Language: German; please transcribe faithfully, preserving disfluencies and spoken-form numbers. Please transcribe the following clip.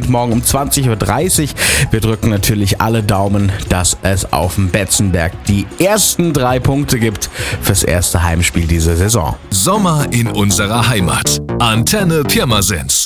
Spieltag morgen um zwanzig Uhr dreißig. Wir drücken natürlich alle Daumen, dass es auf dem Betzenberg die ersten drei Punkte gibt fürs erste Heimspiel dieser Saison. Sommer in unserer Heimat. Antenne Pirmasens.